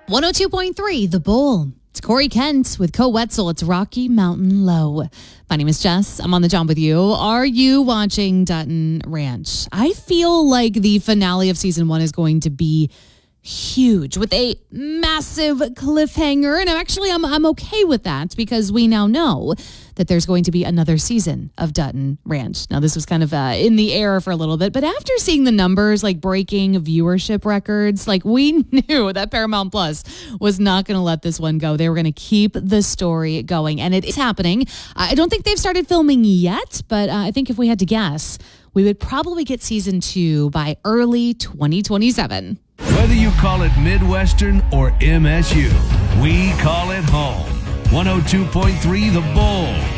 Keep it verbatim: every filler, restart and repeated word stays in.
one oh two point three, The Bull. It's Corey Kent with Co Wetzel. It's Rocky Mountain Low. My name is Jess. I'm on the job with you. Are you watching Dutton Ranch? I feel like the finale of season one is going to be huge with a massive cliffhanger. And I'm actually, I'm, I'm okay with that because we now know that there's going to be another season of Dutton Ranch. Now, this was kind of uh, in the air for a little bit, but after seeing the numbers, like breaking viewership records, like we knew that Paramount Plus was not going to let this one go. They were going to keep the story going, and it is happening. I don't think they've started filming yet, but uh, I think if we had to guess, we would probably get season two by early twenty twenty-seven. Whether you call it Midwestern or M S U, we call it home. one oh two point three The Bull.